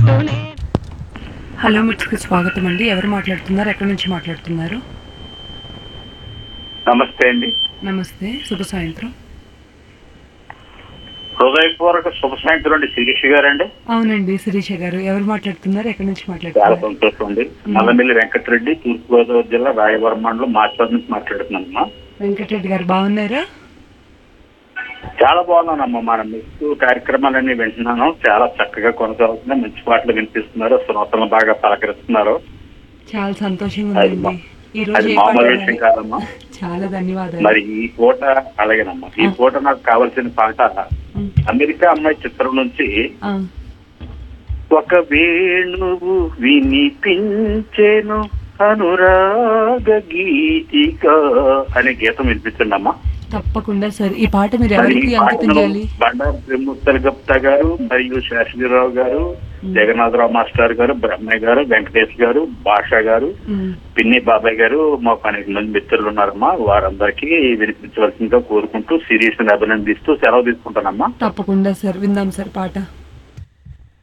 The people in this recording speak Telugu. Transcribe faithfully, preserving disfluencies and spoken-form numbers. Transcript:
హలో మిట్స్కి స్వాగతం అండి. ఎవరు మాట్లాడుతున్నారు, ఎక్కడి నుంచి మాట్లాడుతున్నారు? నమస్తే అండి. నమస్తే, శుభ సాయంత్రం. హృదయపూర్వక శుభ సాయంత్రం అండి. శిరీష్ గారండి? అవునండి, శిరీష గారు. ఎవరు మాట్లాడుతున్నారు, ఎక్కడి నుంచి చాలా మాట్లాడుతున్నారు? సంతోషం అండి. నల్లమిల్లి వెంకటరెడ్డి, తూర్పుగోదావరి జిల్లా రాయవరం మండలం మాచవరం నుంచి మాట్లాడుతున్నానమ్మా. వెంకటరెడ్డి గారు బాగున్నారా? చాలా బాగున్నానమ్మా. మన మిక్స్ కార్యక్రమాలన్నీ వింటున్నాను. చాలా చక్కగా కొనసాగుతున్నాయి. మంచి పాటలు వినిపిస్తున్నారు. శ్రోతలను బాగా పలకరిస్తున్నారు. చాలా సంతోషంగా ఉందండి. ఈ రోజు అది ఏ మామూలు పాట విషయం కాదమ్మా. చాలా ధన్యవాదాలు. మరి ఈ పూట అలాగేనమ్మా. ఈ పూట నాకు కావాల్సిన పాట అమెరికా అమ్మాయి చిత్రం నుంచి ఆ, ఒక వేణువు వినిపించెను అనురాగ గీతిక అనే గీతం వినిపించండి అమ్మా. తప్పకుండా సార్. ఈ పాట మీరు మరి ఈ ఎవరికి అంకితం పాటను చేయాలి? బండారు త్రిమూర్తుల గుప్తా గారు మరియు శాస్త్రీరావు గారు, జగన్నాథరావు మాస్టర్ గారు, బ్రహ్మయ్య గారు, వెంకటేష్ గారు, భాషా గారు, ఉమ్, పిన్ని బాబాయ్ గారు, మాకు అనేక మంది మిత్రులు ఉన్నారమ్మా. వారందరికీ వినిపించవలసిందిగా కోరుకుంటూ సిరీస్ ని అభినందిస్తూ సెలవు తీసుకుంటానమ్మా. తప్పకుండా సార్, విందాం సార్ పాట.